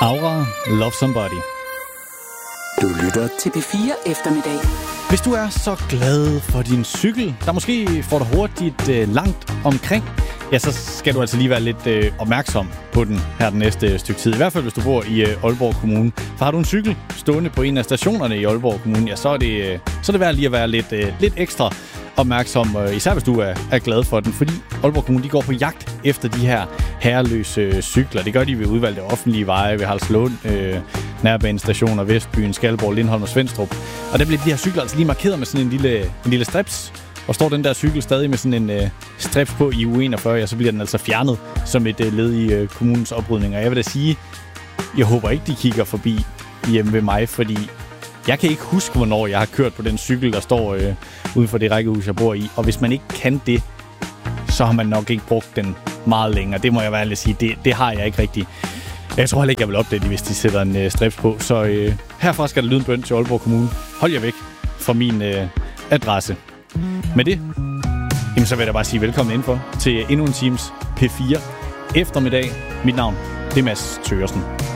Aura, Love Somebody. Du lytter til P4 Eftermiddag. Hvis du er så glad for din cykel, der måske får dig hurtigt langt omkring, ja, så skal du altså lige være lidt opmærksom på den her den næste stykke tid. I hvert fald, hvis du bor i Aalborg Kommune. For har du en cykel stående på en af stationerne i Aalborg Kommune, ja, så er det værd lige at være lidt ekstra opmærksom, især hvis du er glad for den, fordi Aalborg Kommune, de går på jagt efter de her herreløse cykler. Det gør de ved udvalgte offentlige veje, ved Haraldslund, Nærbanestationer, Vestbyen, Skalborg, Lindholm og Svendstrup. Og der bliver de her cykler altså lige markeret med sådan en lille strips. Og står den der cykel stadig med sådan en strips på i uge 41, ja, så bliver den altså fjernet som et led i kommunens oprydning. Og jeg vil da sige, jeg håber ikke, de kigger forbi hjemme ved mig, fordi jeg kan ikke huske, hvornår jeg har kørt på den cykel, der står uden for det rækkehus, jeg bor i. Og hvis man ikke kan det, så har man nok ikke brugt den meget længere. Det må jeg være ærlig at sige. Det har jeg ikke rigtigt. Jeg tror heller ikke, jeg vil opdage det, hvis de sætter en strips på. Så herfra skal der lyde en bøn til Aalborg Kommune. Hold jer væk fra min adresse. Med det, jamen, så vil jeg bare sige velkommen indenfor til endnu en times P4 Eftermiddag. Mit navn, det er Mads Thøgersen.